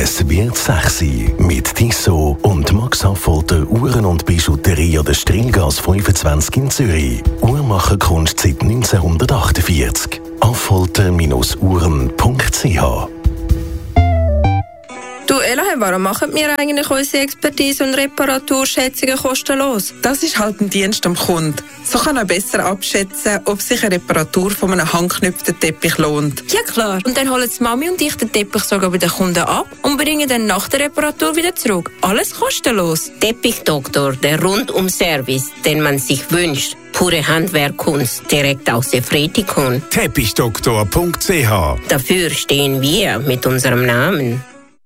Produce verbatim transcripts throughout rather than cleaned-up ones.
Es wird sexy mit Tissot und Max Affolter Uhren und Bijouterie an der Strillgasse fünfundzwanzig in Zürich. Uhrmacherkunst seit neunzehnhundertachtundvierzig. affolter Uhren punkt c h. Du Elahe, warum machen wir eigentlich unsere Expertise und Reparaturschätzungen kostenlos? Das ist halt ein Dienst am Kunden. So kann er besser abschätzen, ob sich eine Reparatur von einem handgeknüpften Teppich lohnt. Ja klar, und dann holen die Mami und ich den Teppich sogar bei den Kunden ab und bringen dann nach der Reparatur wieder zurück. Alles kostenlos. Teppichdoktor, der Rundum-Service, den man sich wünscht. Pure Handwerkkunst, direkt aus der Fretikon. Teppichdoktor punkt c h. Dafür stehen wir mit unserem Namen.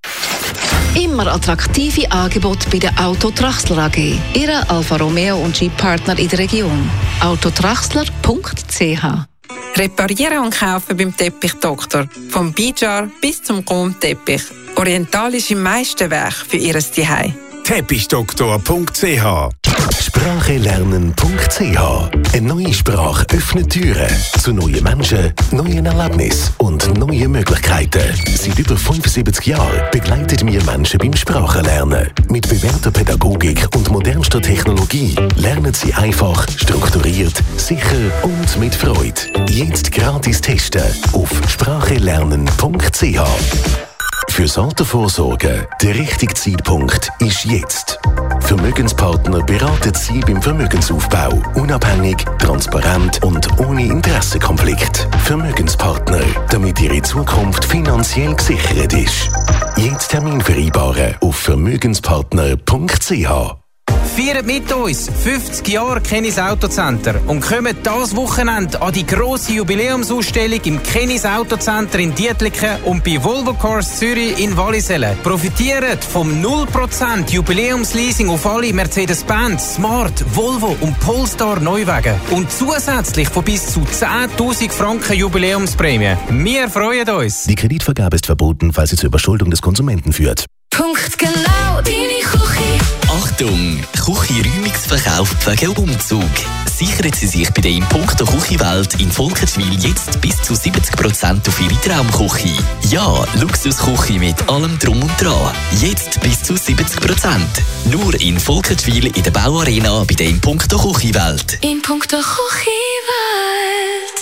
Immer attraktive Angebote bei der Auto Traxler A G. Ihre Alfa Romeo und Jeep-Partner in der Region. auto traxler punkt c h. Reparieren und kaufen beim Teppichdoktor. Vom Bijar bis zum Chrom-Teppich. Orientalische Meisterwerk für Ihr Zuhause. Teppichdoktor punkt c h. Sprache lernen punkt c h. Eine neue Sprache öffnet Türen zu neuen Menschen, neuen Erlebnissen und neuen Möglichkeiten. Seit über fünfundsiebzig Jahren begleiten wir Menschen beim Sprachenlernen. Mit bewährter Pädagogik und modernster Technologie lernen sie einfach, strukturiert, sicher und mit Freude. Jetzt gratis testen auf sprache lernen punkt c h. Fürs Altersvorsorge, der richtige Zeitpunkt ist jetzt. Vermögenspartner beraten Sie beim Vermögensaufbau. Unabhängig, transparent und ohne Interessenkonflikt. Vermögenspartner, damit Ihre Zukunft finanziell gesichert ist. Jetzt Termin vereinbaren auf vermögenspartner punkt c h. Feiert mit uns fünfzig Jahre Kennis Autocenter und kommt dieses Wochenende an die grosse Jubiläumsausstellung im Kennis Autocenter in Dietliken und bei Volvo Cars Zürich in Wallisellen. Profitiert vom null Prozent Jubiläumsleasing auf alle Mercedes-Benz, Smart, Volvo und Polestar Neuwagen und zusätzlich von bis zu zehntausend Franken Jubiläumsprämie. Wir freuen uns. Die Kreditvergabe ist verboten, falls sie zur Überschuldung des Konsumenten führt. Punkt genau, deine Küche. Achtung! Küche-Räumungsverkauf wegen Umzug. Sichern Sie sich bei der Impunkto Küchenwelt in Volkertwil jetzt bis zu siebzig Prozent auf Ihre Traumküche. Ja, Luxusküche mit allem Drum und Dran. Jetzt bis zu siebzig Prozent. Nur in Volkertwil in der Bauarena bei der Impunkto Küchenwelt. Impunkto Küchenwelt.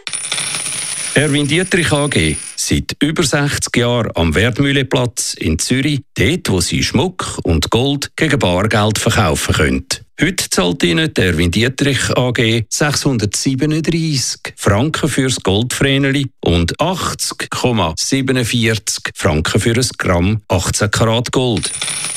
Erwin Dietrich A G. Seit über sechzig Jahren am Wertmühleplatz in Zürich, dort wo Sie Schmuck und Gold gegen Bargeld verkaufen können. Heute zahlt Ihnen der Erwin Dietrich A G sechshundertsiebenunddreissig Franken fürs Goldvreneli und achtzig Komma siebenundvierzig Franken für ein Gramm achtzehn Karat Gold.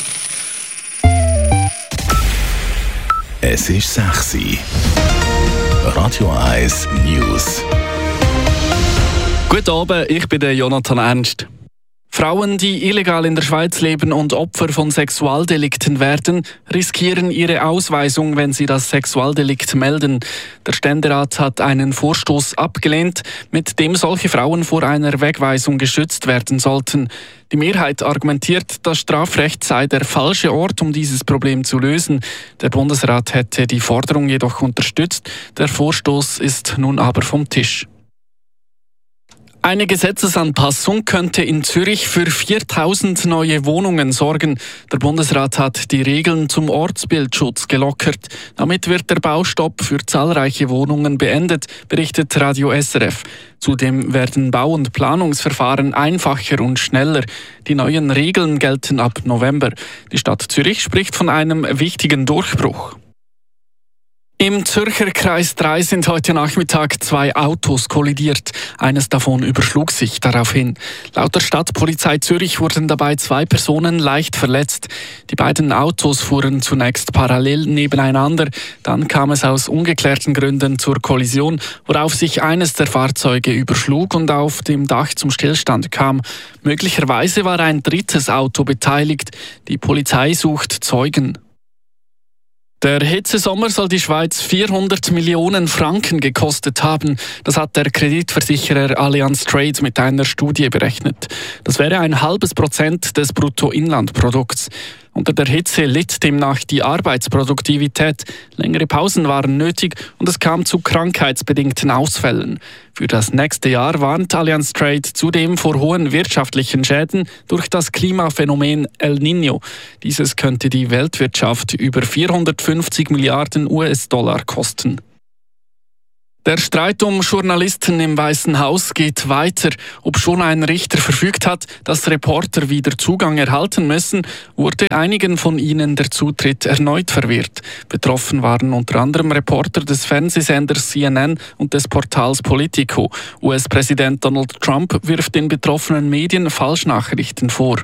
Es ist sexy. Radio eins News. Guten Abend, ich bin der Jonathan Ernst. Frauen, die illegal in der Schweiz leben und Opfer von Sexualdelikten werden, riskieren ihre Ausweisung, wenn sie das Sexualdelikt melden. Der Ständerat hat einen Vorstoß abgelehnt, mit dem solche Frauen vor einer Wegweisung geschützt werden sollten. Die Mehrheit argumentiert, das Strafrecht sei der falsche Ort, um dieses Problem zu lösen. Der Bundesrat hätte die Forderung jedoch unterstützt. Der Vorstoß ist nun aber vom Tisch. Eine Gesetzesanpassung könnte in Zürich für viertausend neue Wohnungen sorgen. Der Bundesrat hat die Regeln zum Ortsbildschutz gelockert. Damit wird der Baustopp für zahlreiche Wohnungen beendet, berichtet Radio S R F. Zudem werden Bau- und Planungsverfahren einfacher und schneller. Die neuen Regeln gelten ab November. Die Stadt Zürich spricht von einem wichtigen Durchbruch. Im Zürcher Kreis drei sind heute Nachmittag zwei Autos kollidiert. Eines davon überschlug sich daraufhin. Laut der Stadtpolizei Zürich wurden dabei zwei Personen leicht verletzt. Die beiden Autos fuhren zunächst parallel nebeneinander. Dann kam es aus ungeklärten Gründen zur Kollision, worauf sich eines der Fahrzeuge überschlug und auf dem Dach zum Stillstand kam. Möglicherweise war ein drittes Auto beteiligt. Die Polizei sucht Zeugen. Der Hitzesommer soll die Schweiz vierhundert Millionen Franken gekostet haben. Das hat der Kreditversicherer Allianz Trade mit einer Studie berechnet. Das wäre ein halbes Prozent des Bruttoinlandprodukts. Unter der Hitze litt demnach die Arbeitsproduktivität. Längere Pausen waren nötig und es kam zu krankheitsbedingten Ausfällen. Für das nächste Jahr warnt Allianz Trade zudem vor hohen wirtschaftlichen Schäden durch das Klimaphänomen El Niño. Dieses könnte die Weltwirtschaft über vierhundertfünfzig Milliarden U S-Dollar kosten. Der Streit um Journalisten im Weißen Haus geht weiter. Ob schon ein Richter verfügt hat, dass Reporter wieder Zugang erhalten müssen, wurde einigen von ihnen der Zutritt erneut verwehrt. Betroffen waren unter anderem Reporter des Fernsehsenders C N N und des Portals Politico. U S-Präsident Donald Trump wirft den betroffenen Medien Falschnachrichten vor.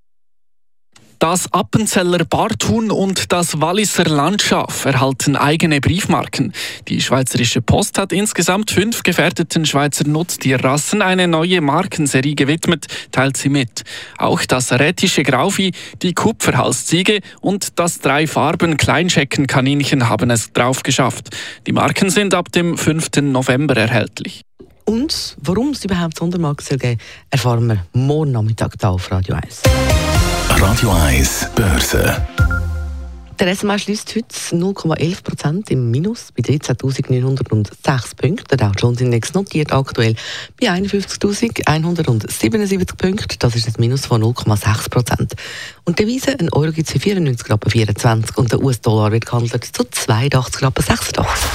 Das Appenzeller Barthuhn und das Walliser Landschaf erhalten eigene Briefmarken. Die Schweizerische Post hat insgesamt fünf gefährdeten Schweizer Nutztierrassen eine neue Markenserie gewidmet, teilt sie mit. Auch das rätische Grauvieh, die Kupferhalsziege und das Drei-Farben-Kleinscheckenkaninchen haben es drauf geschafft. Die Marken sind ab dem fünften November erhältlich. Und warum es überhaupt Sondermarken geben, erfahren wir morgen Nachmittag hier auf Radio eins. Radio eins Börse. Der S M A schließt heute null Komma elf Prozent im Minus bei dreizehntausendneunhundertsechs Punkten. Der Dow Jones Index notiert aktuell bei einundfünfzigtausendeinhundertsiebenundsiebzig Punkten. Das ist ein Minus von null Komma sechs Prozent. Und die Devise, ein Euro gibt es für vierundneunzig Komma vierundzwanzig und der U S-Dollar wird gehandelt zu zweiundachtzig Komma sechsundachtzig.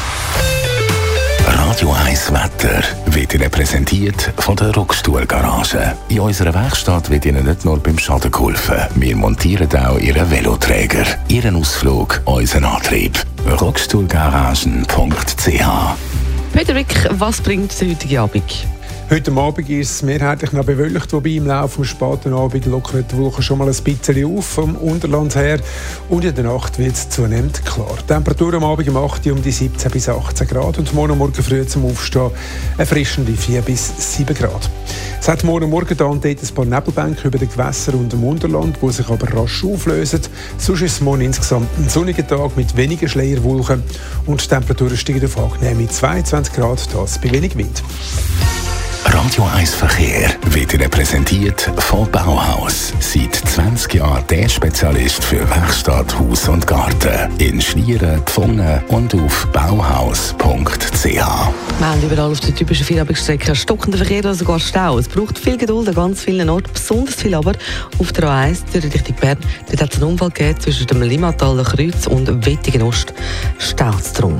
Radio eins Wetter wird Ihnen präsentiert von der Rockstuhl-Garage. In unserer Werkstatt wird Ihnen nicht nur beim Schaden geholfen. Wir montieren auch Ihren Veloträger, Ihren Ausflug, unseren Antrieb. rockstuhlgaragen punkt c h. Peter Wick, was bringt der heutige Abend? Heute Abend ist es mehrheitlich noch bewölkt, wobei im Laufe des späten Abend lockern die Wolken schon mal ein bisschen auf vom Unterland her. Und in der Nacht wird es zunehmend klar. Die Temperatur am Abend um acht um die siebzehn bis achtzehn Grad und morgen Morgen früh zum Aufstehen erfrischende vier bis sieben Grad. Es hat morgen Morgen dann dort ein paar Nebelbänke über den Gewässern und dem Unterland, die sich aber rasch auflösen. Sonst ist es morgen insgesamt ein sonniger Tag mit weniger Schleierwolken und die Temperaturen steigen auf angenehme zweiundzwanzig Grad, das bei wenig Wind. Radio eins Verkehr wird Ihnen präsentiert von Bauhaus. Seit zwanzig Jahren der Spezialist für Werkstatt, Haus und Garten. In Schlieren, Pfungen und auf bauhaus punkt c h. Wir haben überall auf der typischen Feierabendstrecke stockenden Verkehr oder sogar Stau. Es braucht viel Geduld an ganz vielen Orten, besonders viel aber auf der A eins durch Richtung Bern. Dort hat es einen Unfall gegeben zwischen dem Limmataler Kreuz und Wettigen Ost. Staut drum.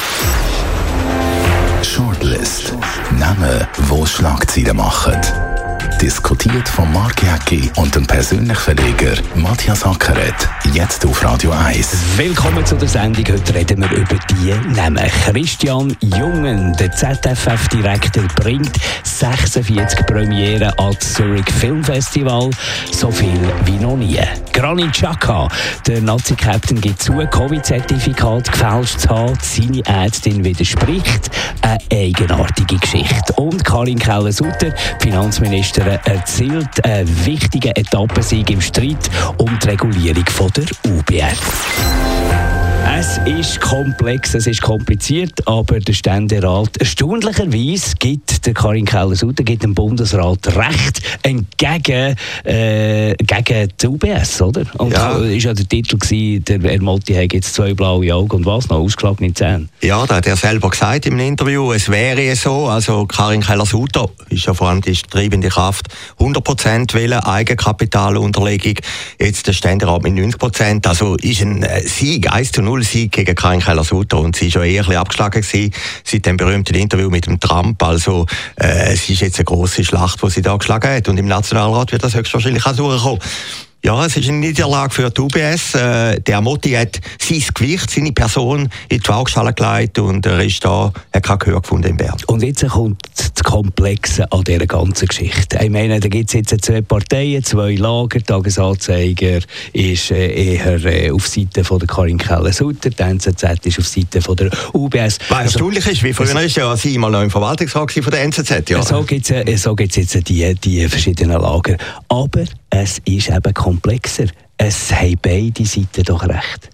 Shortlist. Namen, die Schlagzeilen machen. Diskutiert von Mark Jäcki und dem persönlichen Verleger Matthias Ackeret. Jetzt auf Radio eins. Willkommen zu der Sendung. Heute reden wir über die Namen. Christian Jungen, der Z F F-Direktor, bringt sechsundvierzig Premieren ans Zurich Film Festival. So viel wie noch nie. Granit Xhaka, der Nazi-Captain, gibt zu, Covid-Zertifikat gefälscht zu haben. Seine Ärztin widerspricht. Eine eigenartige Geschichte. Und Karin Keller-Sutter, Finanzministerin, erzielt einen wichtigen Etappensieg im Streit um die Regulierung von der U B S. Es ist komplex, es ist kompliziert, aber der Ständerat erstaunlicherweise gibt der Karin Keller-Sutter gibt dem Bundesrat Recht entgegen äh, gegen die U B S, oder? Und ja. Das war ja der Titel gewesen, der Ermotti hat jetzt zwei blaue Augen und was noch, ausgeschlagene Zähne. Ja, das hat er selber gesagt im Interview, es wäre so, also Karin Keller-Sutter ist ja vor allem die treibende Kraft, hundert Prozent wollen, Eigenkapitalunterlegung, jetzt der Ständerat mit neunzig Prozent, also ist ein Sieg, eins zu null Sieg gegen Karin Keller-Sutter und sie war schon eher ein bisschen abgeschlagen gewesen, seit dem berühmten Interview mit dem Trump, also äh, es ist jetzt eine grosse Schlacht, die sie da geschlagen hat und im Nationalrat wird das höchstwahrscheinlich auch durchkommen. Ja, es ist eine Niederlage für die U B S. Äh, der Motti hat sein Gewicht, seine Person in die Waagschale gelegt und er ist da, hat kein Gehör gefunden in Bern. Und jetzt kommt das Komplexe an dieser ganzen Geschichte. Ich meine, da gibt es jetzt zwei Parteien, zwei Lager. Der Tagesanzeiger ist äh, eher äh, auf Seite von der Karin Keller-Sutter, der N Z Z ist auf Seite von der U B S. Was erstaunlich ist, wie früher ist ja sie mal noch im Verwaltungsrat von der N Z Z. Ja. So gibt es äh, so jetzt die, die verschiedenen Lager. Aber es ist eben komplexer. Es haben beide Seiten doch recht.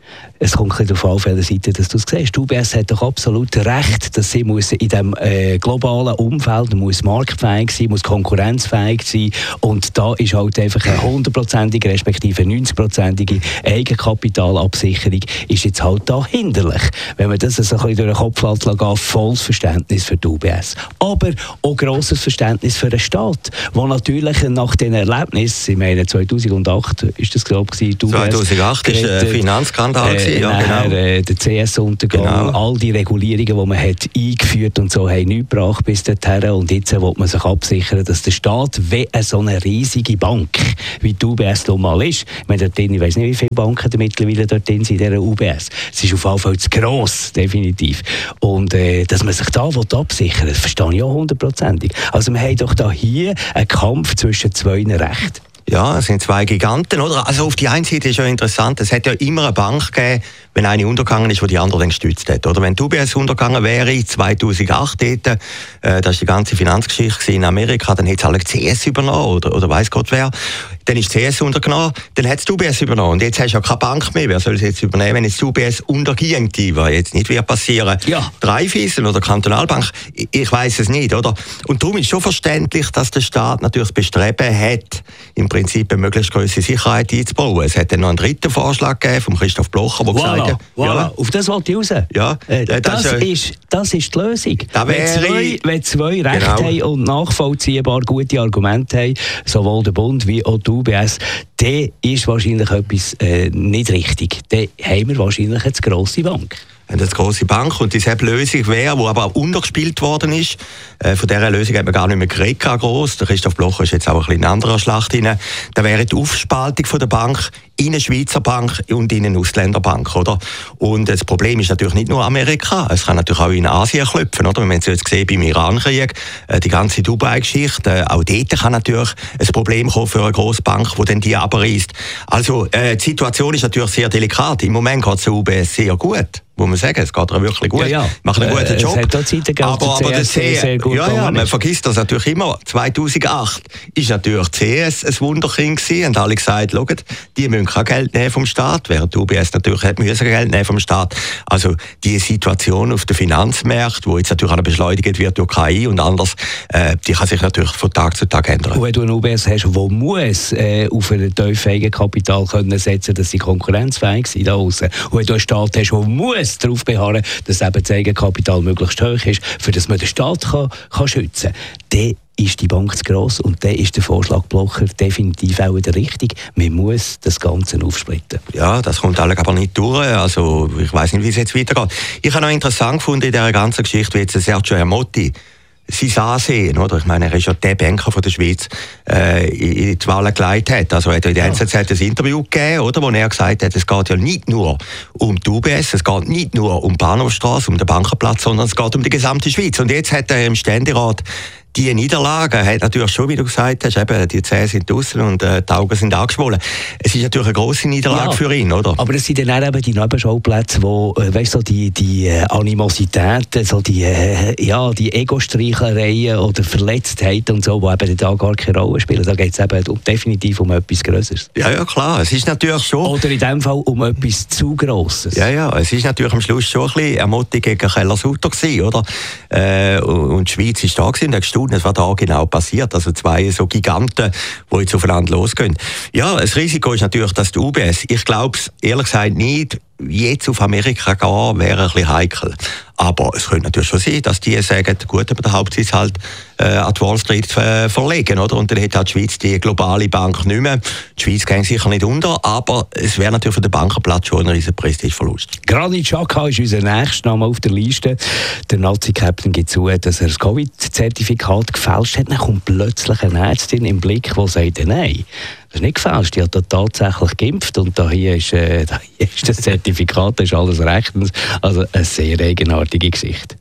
es kommt ein bisschen auf alle Seiten, dass du es siehst. Die U B S hat doch absolut recht, dass sie muss in diesem äh, globalen Umfeld muss marktfähig sein, muss konkurrenzfähig sein und da ist halt einfach eine hundertprozentige respektive neunzigprozentige Eigenkapitalabsicherung ist jetzt halt da hinderlich. Wenn man das so ein bisschen durch den Kopf lässt, geht volles Verständnis für die U B S. Aber auch grosses Verständnis für den Staat, der natürlich nach den Erlebnissen, ich meine zweitausendacht ist das glaube ich, die U B S zweitausendacht war ein Finanzskandal. Äh, ja, nachher, genau. äh, der C S-Untergang, genau. All die Regulierungen, die man hat eingeführt und so, haben nichts gebracht bis dorthin. Und jetzt will man sich absichern, dass der Staat, wie eine so eine riesige Bank, wie die U B S mal ist, ich meine, dort drin, ich weiss nicht, wie viele Banken da mittlerweile dort drin sind in dieser U B S. Es ist auf jeden Fall zu gross, definitiv. Und äh, dass man sich da absichern will, das verstehe ich auch hundertprozentig. Also wir haben doch da hier einen Kampf zwischen zwei Rechten. Ja, es sind zwei Giganten, oder? Also auf die einen Seite ist ja interessant, es hat ja immer eine Bank gegeben, wenn eine untergegangen ist, die die andere dann gestützt hat, oder? Wenn die U B S untergegangen wäre, zweitausendacht, dort, äh, das war die ganze Finanzgeschichte in Amerika, dann hätte es halt C S übernommen, oder, oder weiss Gott wer. Dann ist C S untergenommen, dann hat es die U B S übernommen. Und jetzt hast du ja keine Bank mehr. Wer soll es jetzt übernehmen, wenn jetzt die U B S unterging, was jetzt nicht wird passieren? Ja. Raiffeisen oder Kantonalbank? Ich, ich weiss es nicht, oder? Und darum ist schon verständlich, dass der Staat natürlich das Bestreben hat, im Prinzip eine möglichst grosse Sicherheit einzubauen. Es hat dann noch einen dritten Vorschlag gegeben von Christoph Blocher, der voilà, gesagt hat... Voilà. Ja, auf das wollte ich raus. Ja, äh, das, das, ist, das ist die Lösung. Da wenn, zwei, wenn zwei Rechte genau. haben und nachvollziehbar gute Argumente haben, sowohl der Bund wie auch die U B S, dann ist wahrscheinlich etwas äh, nicht richtig. Dann haben wir wahrscheinlich eine zu grosse Bank. Eine grosse Bank und diese Lösung wäre, die aber auch untergespielt worden ist. Äh, von dieser Lösung hat man gar nicht mehr geredet, gross. Der Christoph Blocher ist jetzt auch ein bisschen in eine andere Schlacht hinein. Da wäre die Aufspaltung von der Bank in eine Schweizer Bank und in eine Ausländerbank, oder? Und das Problem ist natürlich nicht nur Amerika, es kann natürlich auch in Asien klopfen, oder? Wenn man es jetzt gesehen beim Irankrieg, äh, die ganze Dubai-Geschichte, äh, auch dort kann natürlich ein Problem kommen für eine grosse Bank, die dann die abreißt. Also, äh, die Situation ist natürlich sehr delikat. Im Moment geht es der U B S sehr gut. Muss man sagen, es geht ihr wirklich gut. Ja, ja. Macht einen guten äh, Job. Es hat auch Zeiten gegeben, aber, aber der C S sehr gut ja, ja, man vergisst das natürlich immer. zweitausendacht ist natürlich C S ein Wunderkind gewesen. Und alle gesagt, schaut, die müssen kein Geld nehmen vom Staat, während die U B S natürlich hat müssen Geld nehmen vom Staat. Also die Situation auf den Finanzmärkten, die jetzt natürlich auch beschleunigt wird durch K I und anders, äh, die kann sich natürlich von Tag zu Tag ändern. Und wenn du eine U B S hast, die muss äh, auf ein tiefes Eigenkapital können setzen, dass sie konkurrenzfähig sind da aussen. Und wenn du einen Staat hast, der muss darauf beharren, dass eben das Eigenkapital möglichst hoch ist, für das man den Staat kann, kann schützen kann, dann ist die Bank zu gross und dann ist der Vorschlag Blocher definitiv auch der richtige. Man muss das Ganze aufsplitten. Ja, das kommt alle aber nicht durch. Also ich weiss nicht, wie es jetzt weitergeht. Ich habe noch interessant gefunden in dieser ganzen Geschichte, wie jetzt Sergio Ermotti sein Ansehen, oder? Ich meine, er ist ja der Banker von der Schweiz, äh, in die Wahlen geleitet hat. Also er hat in der N Z Z ein Interview gegeben, oder? Wo er gesagt hat, es geht ja nicht nur um die U B S, es geht nicht nur um die Bahnhofstrasse, um den Bankenplatz, sondern es geht um die gesamte Schweiz. Und jetzt hat er im Ständerat die Niederlage hat natürlich schon, wie du gesagt hast, eben, die Zähne sind draussen und äh, die Augen sind angeschwollen. Es ist natürlich eine grosse Niederlage ja, für ihn, oder? Aber es sind dann auch eben die Nebenschauplätze, wo, äh, weißt du, so die, die äh, Animositäten, so die, äh, ja, die Ego-Streichlereien oder Verletztheiten und so, die eben da gar keine Rolle spielen. Da geht es eben um, definitiv um etwas Grösseres. Ja, ja, klar. Es ist natürlich schon... Oder in dem Fall um etwas zu Grosses. Ja, ja. Es ist natürlich am Schluss schon ein bisschen Ermotti gegen Keller-Sutter gewesen, oder? Äh, und die Schweiz ist da gewesen, was da genau passiert. Also zwei so Giganten, die jetzt aufeinander losgehen. Ja, das Risiko ist natürlich, dass die U B S, ich glaube es ehrlich gesagt nicht, jetzt auf Amerika gehen, wäre ein bisschen heikel. Aber es könnte natürlich schon sein, dass die sagen, gut, aber der Hauptsitz halt äh, an die Wall Street äh, verlegen, oder? Und dann hat halt die Schweiz die globale Bank nicht mehr. Die Schweiz geht sicher nicht unter, aber es wäre natürlich für den Bankenplatz schon ein riesen Prestigeverlust. Granit Xhaka ist unser nächster Name auf der Liste. Der Nazi-Captain gibt zu, dass er das Covid-Zertifikat gefälscht hat. Dann kommt plötzlich eine Ärztin im Blick, die sagt, nein, das ist nicht gefälscht, die hat da tatsächlich geimpft und da hier ist, äh, da hier ist das Zertifikat, das ist alles rechtens. Also eine sehr eigenartige Geschichte.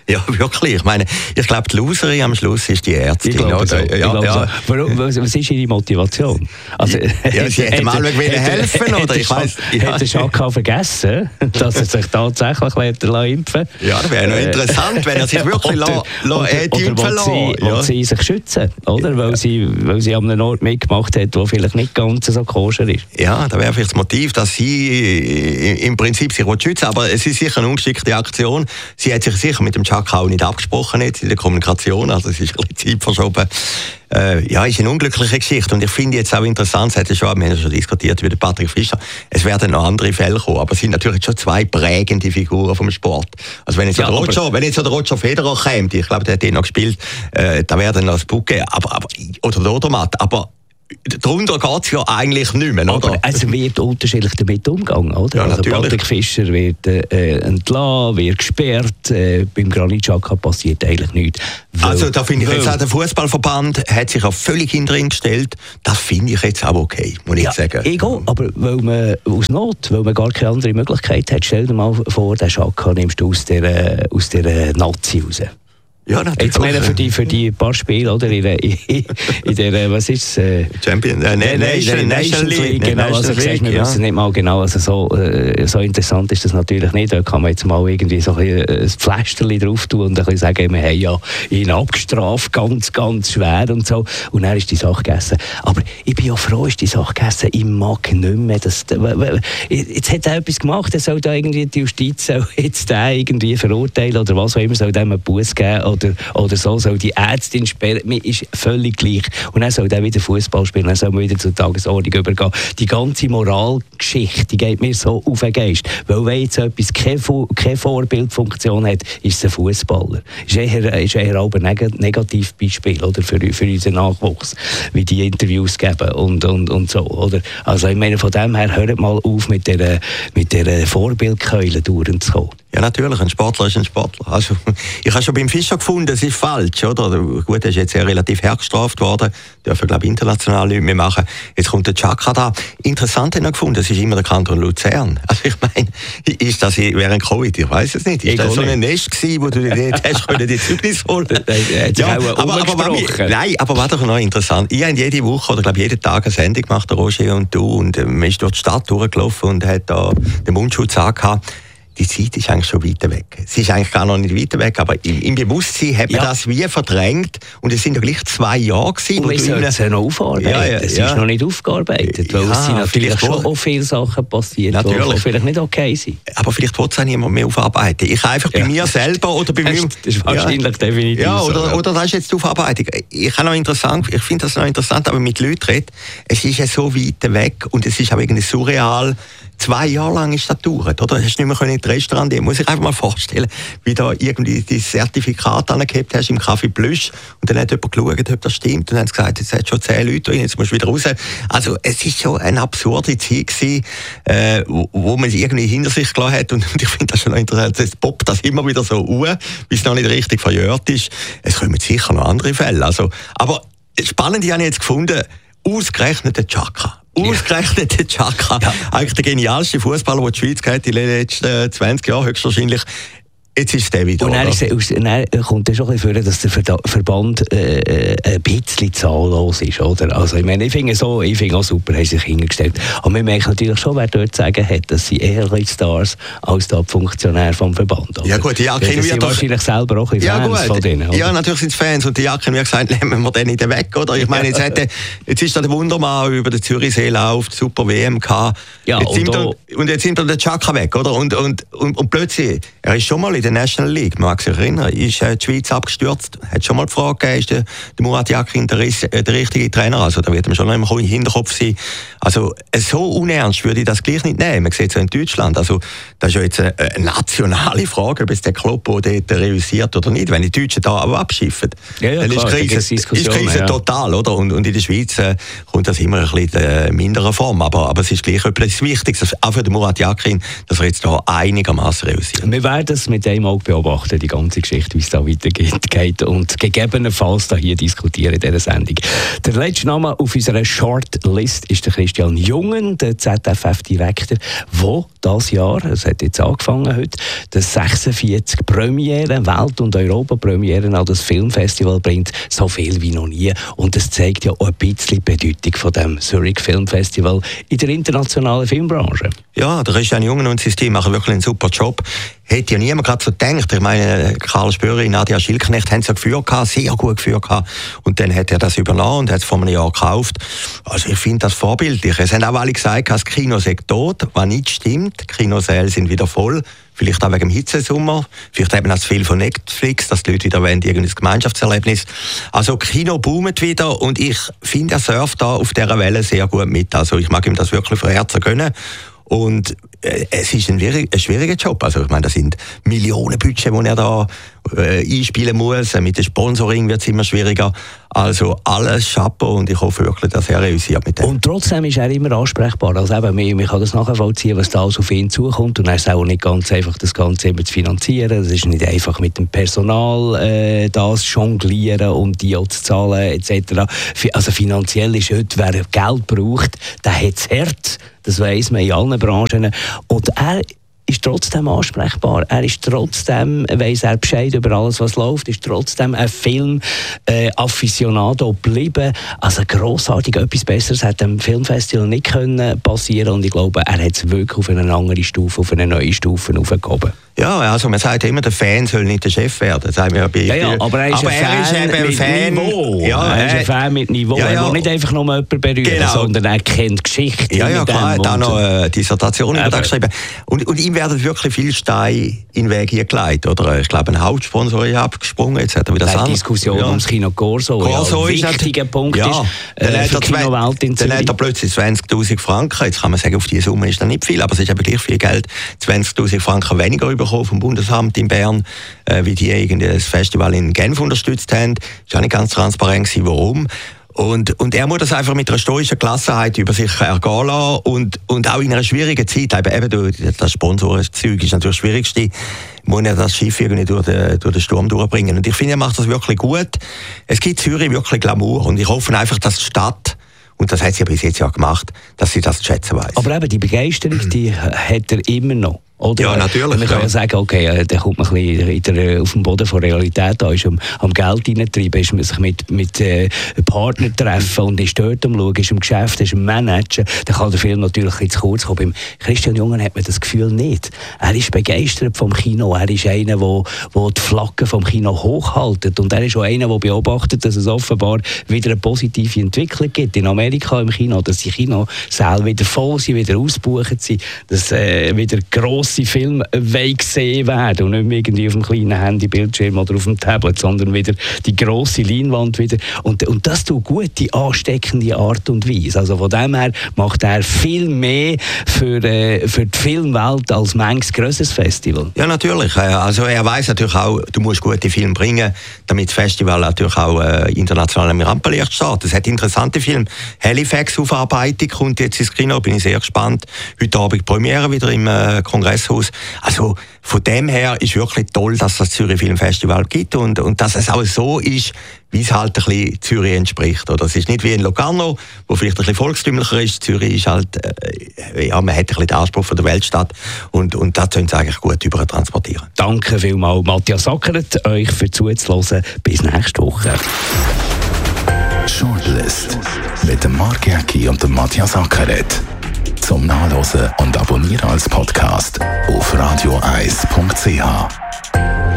Ja, wirklich. Ich meine, ich glaube, die Loserin am Schluss ist die Ärztin. Ich glaube so. Ja, ich glaube ja. so. Warum, was, was ist Ihre Motivation? Also, ja, sie hätte mal helfen oder ich weiss. Ja. Hat der Schaka vergessen, dass er sich tatsächlich impfen lässt? Ja, das wäre noch interessant, wenn er sich wirklich oder, la, la, oder, impfen oder lässt. Sie, ja. sie sich schützen, oder? Weil sie, weil sie an einem Ort mitgemacht hat, wo vielleicht nicht ganz so koscher ist. Ja, da wäre vielleicht das Motiv, dass sie im Prinzip sich schützen will. Aber es ist sicher eine ungeschickte Aktion. Sie hat sich sicher mit dem Chaka auch nicht abgesprochen jetzt in der Kommunikation. Also es ist ein bisschen Zeit verschoben. Äh, ja, ist eine unglückliche Geschichte. Und ich finde jetzt auch interessant, es hat ja schon, wir haben ja schon diskutiert über den Patrick Fischer, es werden noch andere Fälle kommen, aber es sind natürlich schon zwei prägende Figuren vom Sport. Also wenn jetzt ja, der Roger, wenn jetzt der Roger Federer kommt, ich glaube, der hat den noch gespielt, äh, da werden noch das Buch geben, aber, aber, oder der Odermatt, aber darunter geht es ja eigentlich nicht mehr, oder? Aber es wird unterschiedlich damit umgegangen, oder? Ja, also natürlich. Patrick Fischer wird äh, entlassen, wird gesperrt, äh, beim Granit Xhaka passiert eigentlich nichts. Weil, also da finde ich weil, jetzt auch, der Fußballverband hat sich auch völlig hinter ihn gestellt. Das finde ich jetzt auch okay, muss ja, ich sagen. Ich auch, aber weil man aus Not, weil man gar keine andere Möglichkeit hat, stell dir mal vor, den Xhaka nimmst du aus der, aus der Nazi raus. Ja, natürlich. Jetzt meine für die, für die paar Spiele, oder? In der, in der was ist es? Äh, Champion, äh, Nation, Nation, Nation League, League. Genau, Nation also League, gesagt, wir ja. wissen nicht mal genau, also so, äh, so interessant ist das natürlich nicht. Da kann man jetzt mal irgendwie so ein, ein Pflasterchen drauf tun und ein bisschen sagen, wir haben ja ihn abgestraft, ganz, ganz schwer und so. Und dann ist die Sache gegessen. Aber ich bin ja froh, ist die Sache gegessen. Ich mag nicht mehr. Das, jetzt hat er etwas gemacht, er soll da irgendwie die Justiz soll jetzt den irgendwie verurteilen oder was auch immer, soll dem einen Buß geben oder, oder so, soll die Ärztin sperren. Mir ist völlig gleich. Und dann soll er wieder Fußball spielen, dann soll man wieder zur Tagesordnung übergehen. Die ganze Moralgeschichte, die geht mir so auf den Geist. Weil wenn jetzt etwas keine, keine Vorbildfunktion hat, ist es ein Fußballer. Ist eher, ist eher aber ein Negativbeispiel, oder, für, für unseren Nachwuchs, wie die Interviews geben und, und, und so. Oder? Also ich meine, von dem her, hört mal auf mit der, mit der Vorbildkeule durchzukommen. Ja, natürlich, ein Sportler ist ein Sportler. Also, ich habe schon beim Fischer gefunden, es ist falsch, oder? Gut, er ist jetzt ja relativ hergestraft worden, dürfen, glaube ich, international nicht mehr machen. Jetzt kommt der Xhaka da. Interessant habe ich gefunden, es ist immer der Kanton Luzern. Also ich meine, ist das während Covid? Ich weiß es nicht. Ist ich das so ein Nest gewesen, wo du dir hast können, die Zeugnis holen? Ja, aber, aber, aber, nein, aber war doch noch interessant. Ich habe jede Woche, oder glaube jeden Tag eine Sendung gemacht, der Roger und du, und äh, man ist durch die Stadt durchgelaufen und hat da den Mundschutz angehabt. Die Zeit ist eigentlich schon weiter weg. Sie ist eigentlich gar noch nicht weiter weg, aber im, im Bewusstsein hat man ja. das wie verdrängt. Und es sind ja gleich zwei Jahre gewesen. Und wir sollten es ja noch aufarbeiten. Ja, ja, es ja. ist noch nicht aufgearbeitet, weil ja, es sind natürlich schon auch viele Sachen passiert, die vielleicht nicht okay sind. Aber vielleicht will es auch niemand mehr aufarbeiten. Ich einfach bei ja. mir selber oder bei mir... Das ist wahrscheinlich ja. definitiv ja, oder, so. Ja. Oder das ist jetzt die Aufarbeitung. Ich, noch interessant, ich finde das noch interessant, aber mit Leuten reden, es ist ja so weit weg und es ist auch irgendwie surreal. Zwei Jahre lang ist das gedauert, oder? Hast du nicht mehr in das Restaurant gehen. Muss ich einfach mal vorstellen, wie du irgendwie das Zertifikat angehabt hast im Café Plüsch und dann hat jemand geschaut, ob das stimmt und dann hat gesagt, jetzt hat schon zehn Leute drin, jetzt musst du wieder raus. Also es ist schon eine absurde Zeit gewesen, äh, wo, wo man irgendwie hinter sich gelassen hat und, und ich finde das schon noch interessant, es poppt das immer wieder so auf, wie es noch nicht richtig verjährt ist. Es kommen sicher noch andere Fälle. Also, aber spannend habe ich jetzt gefunden, ausgerechnet der Xhaka. Ausgerechnet der Xhaka, ja. Eigentlich der genialste Fußballer, den die Schweiz hat in den letzten zwanzig Jahren höchstwahrscheinlich. Jetzt ist der wieder. Und dann, ist, dann kommt es schon ein bisschen vor, dass der Verband äh, ein bisschen zahllos ist, oder? Also ich meine, ich finde so, ich finde auch super, haben sie sich hingestellt. Aber wir merken natürlich schon, wer dort sagen hat, dass sie eher Stars als der Funktionär vom Verband. Oder? Ja gut, die Jacken wird doch... wahrscheinlich selber auch ein bisschen ja, Fans gut. von denen. Oder? Ja, natürlich sind es Fans und die Jacken haben gesagt, nehmen wir den nicht weg, oder? Ich meine, jetzt, hätte, jetzt ist da der Wundermann über den Zürichsee-Lauf, die Super W M gehabt. Ja, jetzt und, da, und jetzt sind wir der Xhaka weg, oder? Und, und, und, und plötzlich, er ist schon mal in der National League, man mag sich erinnern, ist äh, die Schweiz abgestürzt, hat schon mal die Frage gegeben, ist der, der Murat Yakin der, äh, der richtige Trainer? Also da wird man schon noch im Hinterkopf sein. Also äh, so unernst würde ich das gleich nicht nehmen. Man sieht es ja in Deutschland, also das ist ja jetzt eine, eine nationale Frage, ob es der Kloppo dort realisiert oder nicht. Wenn die Deutschen da aber abschiffen, ja, ja, dann klar, ist Krise, ist Krise ja. total, oder? Und, und in der Schweiz äh, kommt das immer ein bisschen in minderer Form, aber, aber es ist gleich etwas Wichtiges, auch für den Murat Yakin, dass er jetzt da einigermaßen realisiert. Wir werden es mit einem Auge beobachten, die ganze Geschichte, wie es da weitergeht und gegebenenfalls da hier diskutieren in dieser Sendung. Der letzte Name auf unserer Shortlist ist der Christian Jungen, der Z F F-Direktor, der dieses Jahr, es hat jetzt angefangen heute, das sechsundvierzig Premieren, Welt- und Europa-Premieren an das Filmfestival bringt, so viel wie noch nie. Und das zeigt ja auch ein bisschen die Bedeutung von dem Zurich Film Festival in der internationalen Filmbranche. Ja, der Christian Jungen und sein Team machen wirklich einen super Job. Hätte ja niemand gerade so gedacht. Ich meine, Karl Spöri, Nadia Schilknecht haben es ja geführt gehabt, sehr gut geführt gehabt. Und dann hat er das übernommen und hat es vor einem Jahr gekauft. Also ich finde das vorbildlich. Es haben auch alle gesagt, das Kino sei tot, was nicht stimmt. Die Kinosäle sind wieder voll. Vielleicht auch wegen dem Hitzesommer. Vielleicht eben auch zu viel von Netflix, dass die Leute wieder wollen, irgendein Gemeinschaftserlebnis. Also Kino boomt wieder und ich finde, er surft da auf dieser Welle sehr gut mit. Also ich mag ihm das wirklich von Herzen gönnen. Und äh, es ist ein, ein schwieriger Job. Also ich meine, das sind Millionenbudget, die er da äh, einspielen muss. Mit dem Sponsoring wird es immer schwieriger. Also alles Chapeau und ich hoffe wirklich, dass er reüssiert mit dem. Und trotzdem ist er immer ansprechbar. Also eben, man, man kann das nachvollziehen, was da alles auf ihn zukommt. Und er ist auch nicht ganz einfach, das Ganze immer zu finanzieren. Es ist nicht einfach mit dem Personal äh, das jonglieren und die auch zu zahlen et cetera. Also finanziell ist heute, wer Geld braucht, der hat es hart. Das weiss man in allen Branchen. Und er ist trotzdem ansprechbar. Er ist trotzdem, weiss er Bescheid über alles, was läuft, ist trotzdem ein Film-Afficionado äh, geblieben. Also grossartig, etwas Besseres hat dem Filmfestival nicht können passieren. Und ich glaube, er hat es wirklich auf eine andere Stufe, auf eine neue Stufe aufgehoben. Ja, also man sagt immer, der Fan soll nicht der Chef werden. Das sagen wir bei ja, ja, aber er ist aber ein er Fan ist eben mit Fan. Niveau. Ja, er ist ein Fan mit Niveau. Ja, ja. Er will nicht einfach nur jemanden berühren, genau. sondern er kennt Geschichte. Ja, ja, klar. Er hat auch noch eine Dissertation über das geschrieben. Und, und ihm werden wirklich viele Steine in den Weg hingelegt. Oder ich glaube, ein Hauptsponsor ist abgesprungen. Jetzt hat er wieder die Diskussion ja. ums Kino Corso. Corso ja, ein wichtiger Punkt ja. ist äh, dann für die Kinowelt in Zürich. Dann hat er plötzlich zwanzigtausend Franken. Jetzt kann man sagen, auf diese Summe ist das nicht viel, aber es ist eben gleich viel Geld. zwanzigtausend Franken weniger bekommen vom Bundesamt in Bern, äh, wie die irgendwie das Festival in Genf unterstützt haben. Ist auch nicht ganz transparent gewesen, warum. Und, und er muss das einfach mit einer stoischen Gelassenheit über sich ergehen lassen und, und auch in einer schwierigen Zeit, eben, eben das Sponsorenzeug ist natürlich das Schwierigste, muss er das Schiff irgendwie durch den, durch den Sturm durchbringen. Und ich finde, er macht das wirklich gut. Es gibt Zürich wirklich Glamour und ich hoffe einfach, dass die Stadt, und das hat sie ja bis jetzt ja gemacht, dass sie das zu schätzen weiss. Aber eben die Begeisterung, die hat er immer noch. Oder? Ja, natürlich. Man kann ja sagen, okay, der kommt man ein bisschen in der, auf dem Boden von Realität an, ist am, am Geld hineintreiben, ist man sich mit, mit äh, Partnern treffen und ist dort am Schauen, ist im Geschäft, ist im Managen, dann kann der Film natürlich ein bisschen zu kurz kommen. Beim Christian Jungen hat man das Gefühl nicht. Er ist begeistert vom Kino, er ist einer, der die Flagge vom Kino hochhaltet und er ist auch einer, der beobachtet, dass es offenbar wieder eine positive Entwicklung gibt in Amerika im Kino, dass die Kinosäle wieder voll sind, wieder ausgebucht sind, dass äh, wieder grosse Filme gesehen werden und nicht mehr irgendwie auf dem kleinen Handybildschirm oder auf dem Tablet, sondern wieder die grosse Leinwand wieder. Und, und das tut gut, die ansteckende Art und Weise. Also von dem her macht er viel mehr für, äh, für die Filmwelt als manches grösseres Festival. Ja, natürlich. Also er weiss natürlich auch, du musst gute Filme bringen, damit das Festival natürlich auch äh, international im Rampenlicht steht. Es hat interessante Filme. Halifax-Aufarbeitung kommt jetzt ins Kino, bin ich sehr gespannt. Heute Abend Premiere wieder im äh, Kongress. Also von dem her ist wirklich toll, dass es das Zürich Filmfestival gibt und, und dass es auch so ist, wie es halt ein bisschen Zürich entspricht. Oder es ist nicht wie in Locarno, wo vielleicht ein bisschen volkstümlicher ist. Zürich ist halt, äh, ja, man hat ein bisschen den Anspruch von der Weltstadt und, und das können sie eigentlich gut übertransportieren. Danke vielmals, Matthias Sackert, euch für zuzuhören. Bis nächste Woche. Shortlist mit dem Mark Jäcki und dem Matthias Sackert. Zum Nachlesen und Abonnieren als Podcast auf radio eis punkt c h.